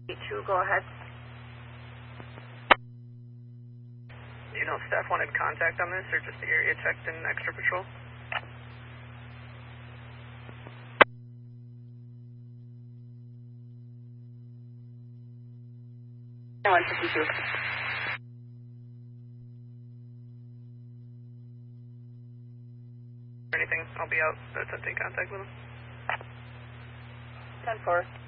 2, go ahead. Do you know if staff wanted contact on this or just the area checked in extra patrol? 152. Anything, I'll be out attempting contact with them. 10-4.